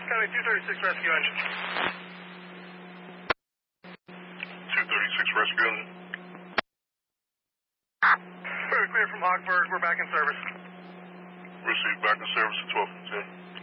County 236 rescue engine. 236 rescue engine. We're clear from Hogberg. We're back in service. Received back in service at 12:10.